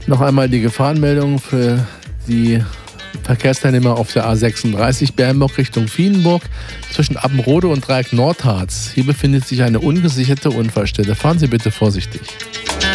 Noch einmal die Gefahrenmeldung für die Verkehrsteilnehmer auf der A36 Bernburg Richtung Vienburg zwischen Abbenrode und Dreieck Nordharz. Hier befindet sich eine ungesicherte Unfallstelle. Fahren Sie bitte vorsichtig.